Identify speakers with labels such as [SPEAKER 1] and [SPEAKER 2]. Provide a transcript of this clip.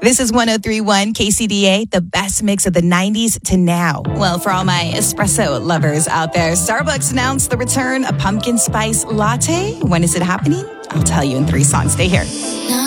[SPEAKER 1] This is 103.1 KCDA, the best mix of the 90s to now. Well, for all my espresso lovers out there, Starbucks announced the return of pumpkin spice latte. When is it happening? I'll tell you in 3 songs. Stay here.